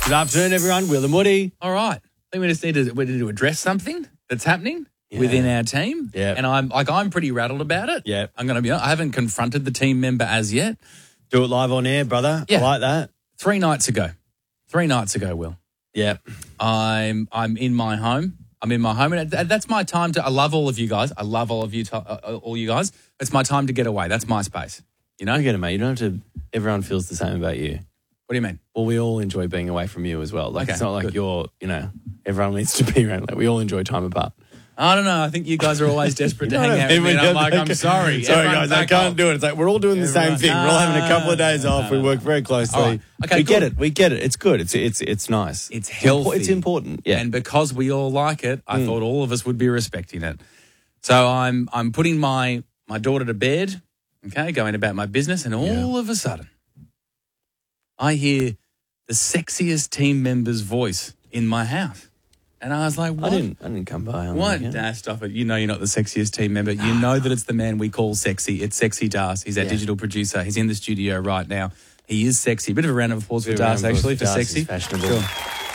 Good afternoon, everyone. Will and Woody. All right. I think we just need to address something that's happening within our team. Yeah. And I'm pretty rattled about it. Yeah. I'm going to be honest. I haven't confronted the team member as yet. Do it live on air, brother. Yeah. I like that. 3 nights ago, Will. Yeah. I'm in my home. I'm in my home, and that's my time to. I love all of you guys. I love all of you, all you guys. It's my time to get away. That's my space. You know. I get it, mate. You don't have to. Everyone feels the same about you. What do you mean? Well, we all enjoy being away from you as well. Like Okay, it's not like good. you're. Everyone needs to be around. Like we all enjoy time apart. I don't know. I think you guys are always desperate to hang out with me. And I'm like, I'm sorry. Sorry, Everyone guys. I back can't off. do it. It's like we're all doing the same thing. We're all having a couple of days off. We work very closely. All right. Okay, we get good. it. We get it. It's good. It's nice. It's healthy. It's important. Yeah. And because we all like it, I thought all of us would be respecting it. So I'm putting my daughter to bed, okay, going about my business, and all of a sudden I hear the sexiest team member's voice in my house. And I was like, what? I didn't come by. On What? that, yeah. Nah, stop it. You know you're not the sexiest team member. You know that it's the man we call sexy. It's Sexy Das. He's our digital producer. He's in the studio right now. He is sexy. Bit of a round of applause for Das, actually, for Das is sexy. fashionable. Sure.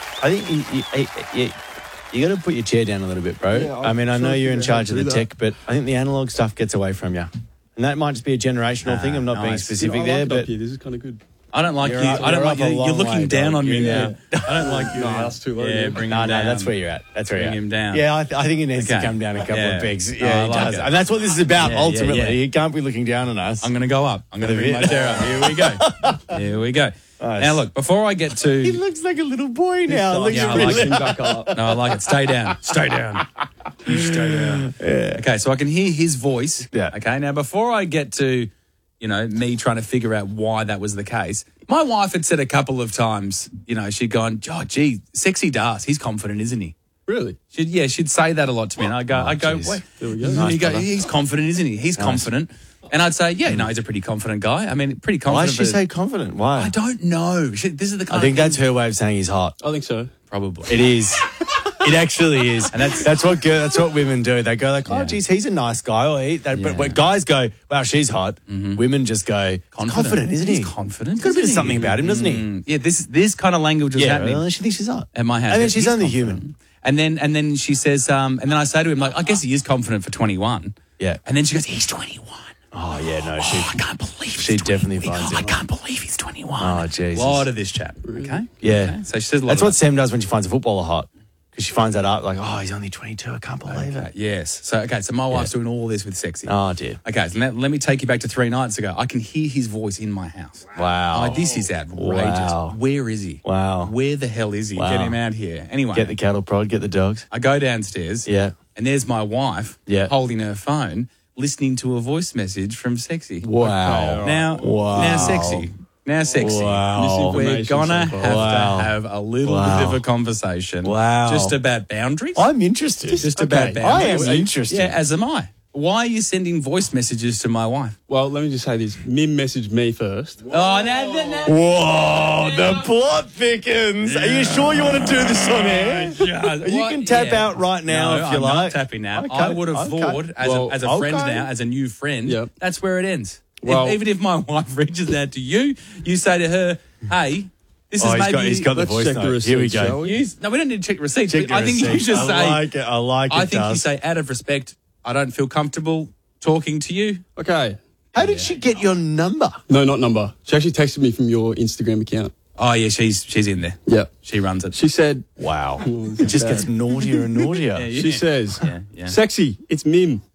I think you got to put your chair down a little bit, bro. Yeah, I mean, I know you're in charge of the do that. tech, but I think the analog stuff gets away from you. And that might just be a generational thing. I'm not being nice. specific I there, like it up but here. This is kind of good. I don't like You're you. up- I don't you're like up a you. You're long looking way, down dog. on me Yeah. now. I don't like you. No, that's too low. Yeah, Yeah, bring no, him down. that's where you're at. That's where Bring you're at. him down. Yeah, I think he needs to Okay. come down a couple Yeah. of pegs. No, Yeah, I he like does. it. And that's what this is about, Yeah, ultimately. yeah. He can't be looking down on us. I'm going to go up. I'm going to bring my chair up. Here we go. Here we go. Nice. Now, look, before I get He to... looks like a little boy now. Looks Yeah, I really like him. Back up. No, I like it. Stay down. Stay down. You stay down. Okay, so I can hear his voice. Yeah. Okay, now before I get to, me trying to figure out why that was the case, my wife had said a couple of times, she'd gone, oh, gee, Sexy Das, he's confident, isn't he? Really? She'd say that a lot to me. And I go, jeez. wait. There we go. And you go, brother. he's confident, isn't he? He's confident. And I'd say, yeah, no, he's a pretty confident guy. I mean, pretty confident. Why does she but- say confident? Why? I don't know. This is the kind I think of that's her way of saying he's hot. I think so. probably. It is. It actually is, and that's what women do. They go like, "Oh, geez, he's a nice guy." Or But when guys go, "Wow, she's hot," women just go, "He's confident, isn't he? He's confident. He's got a bit of isn't something he? about him, doesn't he?" Yeah, this kind of language is happening well, she thinks she's hot. at my house. And then Yeah, she's he's only confident. human. And then she says, and then I say to him, like, I guess he is confident for 21. Yeah. And then she goes, he's 21. Oh yeah, no, I can't believe he's she 21. definitely finds I it. can't believe he's 21. Oh, Jesus. A lot of this chat. Okay. Yeah. Okay? So she says a lot That's of what that. Sam does when she finds a footballer hot, because she finds that out like, "Oh, he's only 22. I can't believe it." Yes. So my wife's doing all this with Sexy. Oh dear. Okay, so let me take you back to 3 nights ago. I can hear his voice in my house. Wow. Oh, this is outrageous. Wow. Where is he? Wow. Where the hell is he? Wow. Get him out here. Anyway, Get the cattle prod. Get the dogs. I go downstairs. Yeah. And there's my wife holding her phone, listening to a voice message from Sexy. Wow. Now Sexy. Wow. We're Misinformation gonna so far. have to have a little Wow. bit of a conversation. Wow. Just about boundaries. I'm interested. Just about boundaries. I am interested. Yeah, as am I. Why are you sending voice messages to my wife? Well, let me just say this. Mim messaged me first. Oh, no. Whoa, the plot thickens. Are you sure you want to do this on air? You can tap out right now if you I'm like. not tapping now. Okay, I would have okay. thought, as a friend okay. now, as a new friend, Yep. that's where it ends. Well- Even if my wife reaches out to you, you say to her, hey, this is Oh, maybe... he's got the Let's voice check the note. receipts, Here we shall go. we? No, we don't need to check receipts. Check I think you receipts. just say... I like it. I like it. I think you Daz. say, out of respect, I don't feel comfortable talking to you. Okay. How did she get your number? No, not number. She actually texted me from your Instagram account. Oh, yeah, she's in there. Yeah. She runs it. She said, Wow. It just gets naughtier and naughtier. Yeah. she says, Yeah. Sexy, it's Mim.